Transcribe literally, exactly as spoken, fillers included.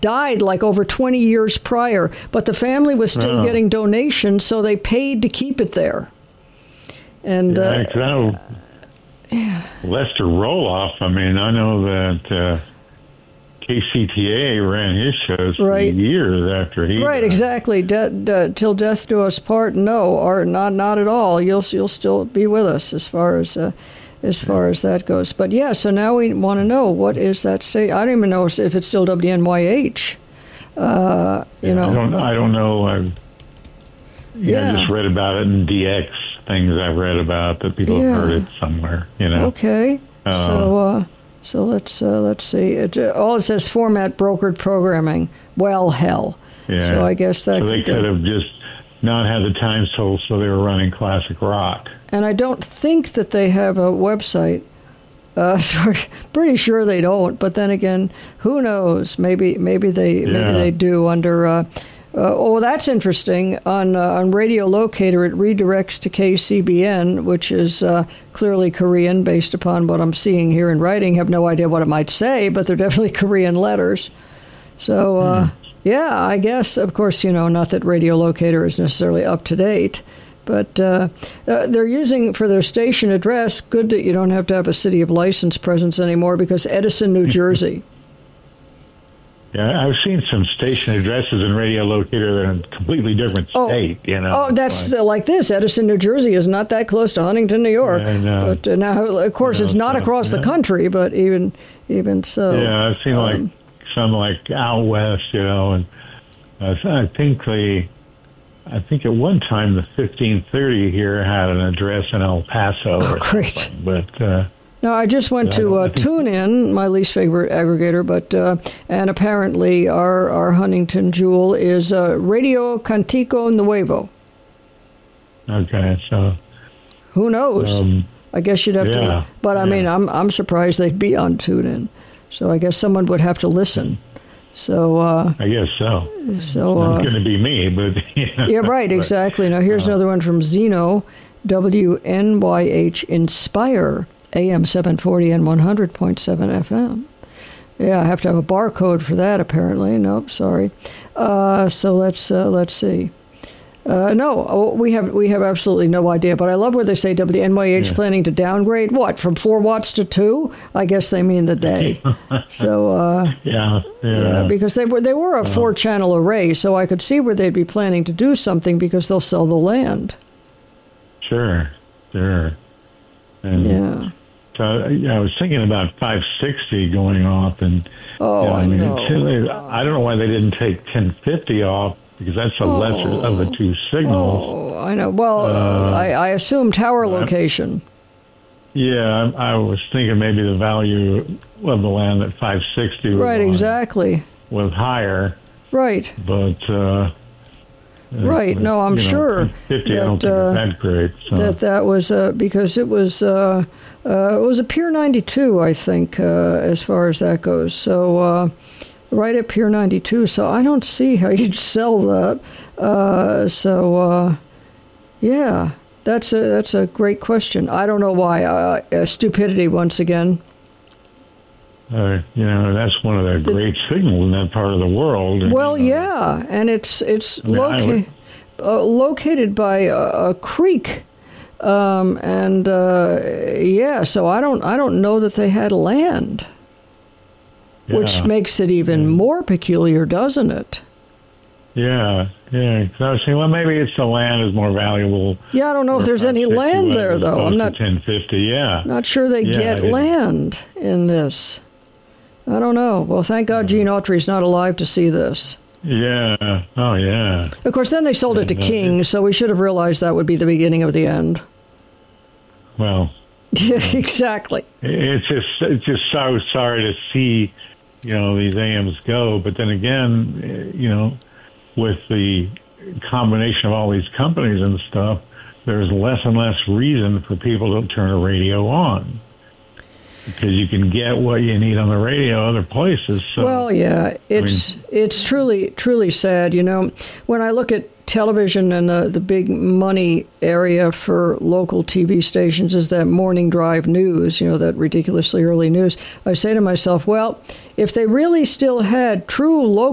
died like over twenty years prior, but the family was still oh. getting donations, so they paid to keep it there. And yeah, uh, I know yeah. Lester Roloff, I mean, I know that uh, K C T A ran his shows for right. years after he Right, died. exactly. De- de- till death do us part. No, or not, not at all. You'll you'll still be with us as far as uh, as far as that goes. But yeah, so now we want to know, what is that state? I don't even know if it's still W N Y H. Uh, you yeah, know, I don't. I don't know. I, yeah, yeah. I just read about it in D X things I've read about that people Yeah. have heard it somewhere. You know. Okay. Uh, so uh, so let's uh, let's see. It, uh, all it says format brokered programming. Well, hell. Yeah. So I guess that So they could, could have just not had the time told, so they were running classic rock. And I don't think that they have a website. Uh, so pretty sure they don't. But then again, who knows? Maybe maybe they Yeah. maybe they do under. Uh, uh, oh, that's interesting. On uh, on Radio Locator, it redirects to K C B N, which is uh, clearly Korean, based upon what I'm seeing here in writing. Have no idea what it might say, but they're definitely Korean letters. So. Uh, Hmm. Yeah, I guess, of course, you know, not that Radio Locator is necessarily up to date, but uh, uh, they're using for their station address, good that you don't have to have a city of license presence anymore, because Edison, New Jersey. Yeah, I've seen some station addresses in Radio Locator that are in a completely different Oh. state, you know. Oh, that's Like, the, like this. Edison, New Jersey is not that close to Huntington, New York. I know. But uh, now, of course, You know, it's not so, across the yeah. country, but even even so. yeah, I've seen like um, some like out west, you know, and uh, I think they, I think at one time the fifteen thirty here had an address in El Paso. Oh, or great. something, But uh, No, I just went Yeah, I to don't- uh, I think- TuneIn, my least favorite aggregator, but uh, and apparently our our Huntington jewel is uh, Radio Cantico Nuevo. okay, so Who knows? um, I guess you'd have yeah, to. But I yeah. mean, I'm I'm surprised they'd be on TuneIn. So I guess someone would have to listen. So uh, I guess so. so. Not Uh, going to be me, but you know, Yeah, right, but, exactly. Now, here's uh, another one from Zeno, W N Y H Inspire, A M seven forty and one hundred point seven F M. Yeah, I have to have a barcode for that, apparently. Nope, sorry. Uh, so let's uh, let's see. Uh, no, oh, we have we have absolutely no idea. But I love where they say W N Y H Yeah. planning to downgrade. What, from four watts to two? I guess they mean the day. so uh, Yeah, yeah. yeah, because they were they were a four channel array, so I could see where they'd be planning to do something because they'll sell the land. Sure, sure. And Yeah. so I was thinking about five sixty going off, and Oh, you know, I mean, know. it's- I don't know why they didn't take ten fifty off, because that's the lesser of the two signals. Oh, I know. Well, Uh, I, I assume tower uh, location. Yeah, I, I was thinking maybe the value of the land at five sixty was, Right, on- exactly. was higher, Right, but uh, right. No, I'm you know, sure fifty. I don't that, think uh, it's that great. So. that that was uh, because it was uh, uh, it was a Pier ninety-two, I think, uh, as far as that goes. So uh, right at Pier ninety-two. So I don't see how you'd sell that. Uh, so uh, yeah, that's a that's a great question. I don't know why. Uh, uh, stupidity once again. Uh, you know, that's one of the great signals in that part of the world. and, Well, you know, yeah, and it's it's mean, I loca- would- uh, located by a, a creek, um, and uh, yeah. So I don't I don't know that they had land, which yeah. makes it even more peculiar, doesn't it? Yeah, yeah. So I was saying, well, maybe it's the land is more valuable. Yeah, I don't know if there's any land there though. I'm not ten fifty. Yeah. not sure they Yeah, I get didn't- land in this. I don't know. Well, thank God Gene Autry's not alive to see this. Yeah. Oh, yeah. Of course, then they sold it to And, uh, King, so we should have realized that would be the beginning of the end. Well, Yeah, exactly. it's just it's just so sorry to see, you know, these A Ms go. But then again, eh, you know, with the combination of all these companies and stuff, there's less and less reason for people to turn a radio on, because you can get what you need on the radio other places. So, Well, yeah, it's it's truly truly sad. You know, when I look at television and the the big money area for local T V stations is that morning drive news. You know, that ridiculously early news. I say to myself, well, if they really still had true local